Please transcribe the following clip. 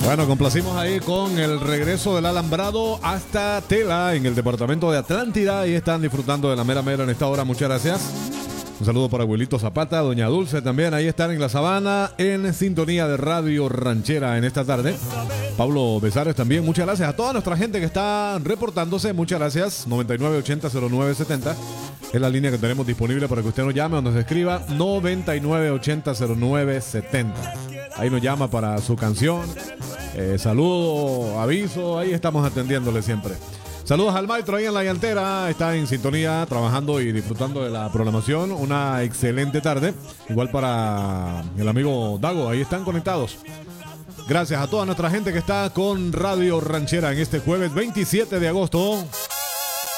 Bueno, complacimos ahí con el regreso del alambrado hasta Tela en el departamento de Atlántida. Ahí están disfrutando de la mera mera en esta hora. Muchas gracias. Un saludo para Abuelito Zapata, Doña Dulce también. Ahí están en la sabana en sintonía de Radio Ranchera en esta tarde. Pablo Besares también. Muchas gracias a toda nuestra gente que está reportándose. Muchas gracias. 99800970 es la línea que tenemos disponible para que usted nos llame o nos escriba. 99800970. Ahí nos llama para su canción. Saludo, aviso. Ahí estamos atendiéndole siempre. Saludos al maestro ahí en la llantera. Está en sintonía, trabajando y disfrutando de la programación. Una excelente tarde. Igual para el amigo Dago. Ahí están conectados. Gracias a toda nuestra gente que está con Radio Ranchera en este jueves 27 de agosto.